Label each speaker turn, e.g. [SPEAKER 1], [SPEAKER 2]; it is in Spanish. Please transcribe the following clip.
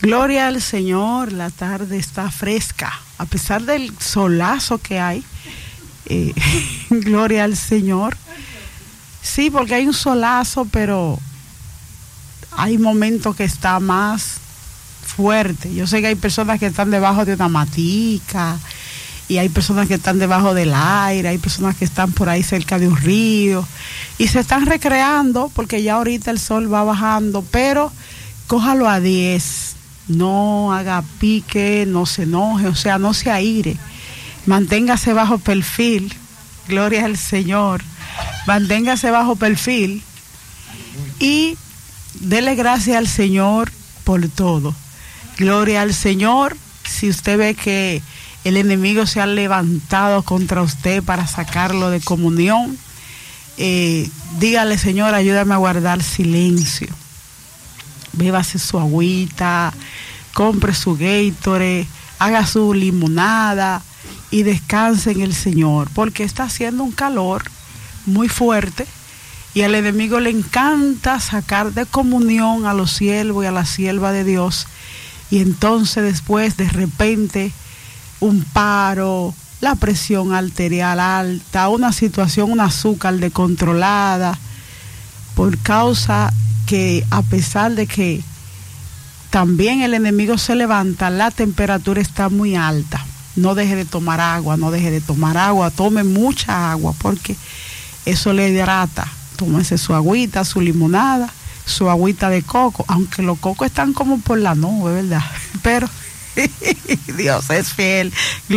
[SPEAKER 1] Gloria al Señor, la tarde está fresca, a pesar del solazo que hay. Gloria al Señor. Sí, porque hay un solazo, pero hay momentos que está más fuerte. Yo sé que hay personas que están debajo de una matica, y hay personas que están debajo del aire, hay personas que están por ahí cerca de un río, y se están recreando, porque ya ahorita el sol va bajando, pero cójalo a 10. No haga pique, no se enoje, o sea, no se aire. Manténgase bajo perfil. Gloria al Señor. Manténgase bajo perfil y dele gracias al Señor por todo. Gloria al Señor. Si usted ve que el enemigo se ha levantado contra usted para sacarlo de comunión, dígale: Señor, ayúdame a guardar silencio. Bébase su agüita, compre su Gatorade, haga su limonada y descanse en el Señor, porque está haciendo un calor muy fuerte y al enemigo le encanta sacar de comunión a los siervos y a la sierva de Dios, y entonces después de repente un paro, la presión arterial alta, una situación, un azúcar descontrolada, por causa que a pesar de que también el enemigo se levanta, la temperatura está muy alta. No deje de tomar agua, tome mucha agua, porque eso le hidrata. Tómese su agüita, su limonada, su agüita de coco, aunque los cocos están como por la nube, ¿verdad? Pero Dios es fiel.